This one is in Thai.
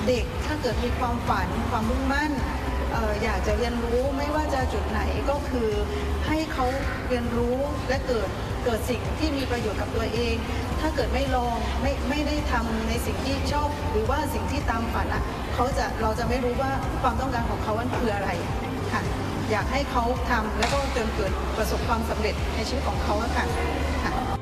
เด็กถ้าเกิดมีความฝันความมุ่งมั่นอยากจะเรียนรู้ไม่ว่าจะจุดไหนก็คือให้เขาเรียนรู้และเกิดสิ่งที่มีประโยชน์กับตัวเองถ้าเกิดไม่ลองไม่ได้ทำในสิ่งที่ชอบหรือว่าสิ่งที่ตามฝันเราจะไม่รู้ว่าความต้องการของเขามันคืออะไรค่ะอยากให้เขาทำแล้วก็จนเกิดประสบความสำเร็จในชีวิตของเขาค่ะ